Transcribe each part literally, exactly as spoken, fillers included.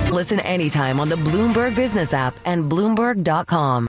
Listen anytime on the Bloomberg Business app and Bloomberg dot com.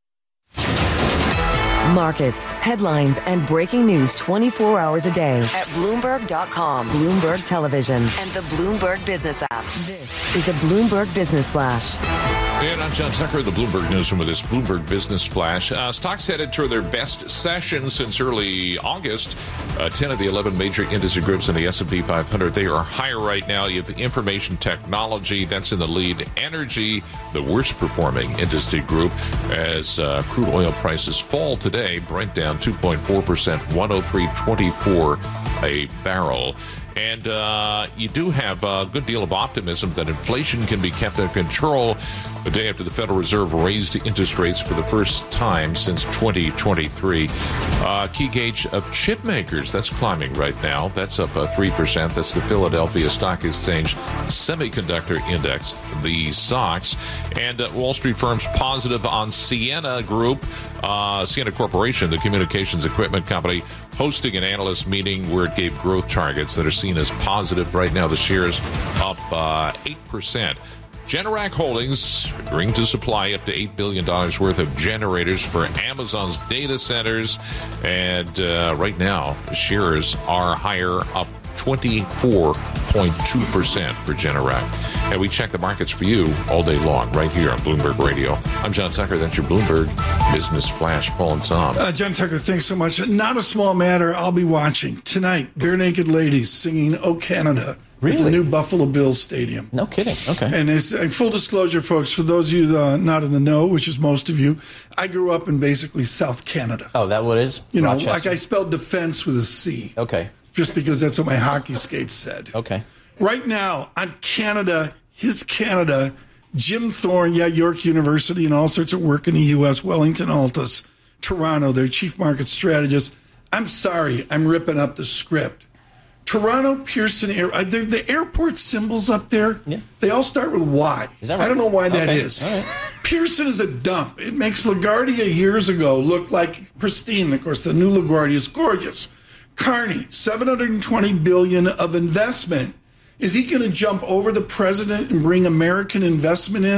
Markets, headlines, and breaking news twenty-four hours a day at Bloomberg dot com, Bloomberg Television, and the Bloomberg Business app. This is a Bloomberg Business Flash. And I'm John Tucker, the Bloomberg Newsroom with this Bloomberg Business Flash. Uh, stocks headed to their best session since early August. Uh, ten of the eleven major industry groups in the S and P five hundred, they are higher right now. You have information technology, that's in the lead. Energy, the worst performing industry group, as uh, crude oil prices fall today. Brent down two point four percent, one oh three twenty-four a barrel. And uh, you do have a good deal of optimism that inflation can be kept under control the day after the Federal Reserve raised interest rates for the first time since twenty twenty-three. Uh, key gauge of chip makers, that's climbing right now. That's up uh, three percent. That's the Philadelphia Stock Exchange Semiconductor Index, the S O X. And uh, Wall Street firms positive on Ciena Group, uh, Ciena Corporation, the communications equipment company, hosting an analyst meeting where it gave growth targets that are seen as positive. Right now, the shares up uh, eight percent. Generac Holdings agreeing to supply up to eight billion dollars worth of generators for Amazon's data centers. And uh, right now, the shares are higher, up twenty-four point two percent for Generac. And we check the markets for you all day long right here on Bloomberg Radio. I'm John Tucker. That's your Bloomberg Business Flash. Paul and Tom. Uh, John Tucker, thanks so much. Not a small matter. I'll be watching tonight. Bare Naked Ladies singing "Oh Canada." Really? At the new Buffalo Bills Stadium. No kidding. Okay. And it's uh, full disclosure, folks, for those of you uh, not in the know, which is most of you, I grew up in basically South Canada. Oh, that what it is? You know, Rochester? like I spelled defense with a C. Okay. Just because that's what my hockey skates said. Okay. Right now, on Canada, his Canada, Jim Thorne, yeah, York University and all sorts of work in the U S, Wellington Altus, Toronto, their chief market strategist. I'm sorry, I'm ripping up the script. Toronto Pearson Air, uh, the, the airport symbols up there, yeah. They all start with Y. Is that right? I don't know why that okay. is. All right. Pearson is a dump. It makes LaGuardia years ago look like pristine. Of course, the new LaGuardia is gorgeous. Carney, seven hundred twenty billion dollars of investment. Is he going to jump over the president and bring American investment in?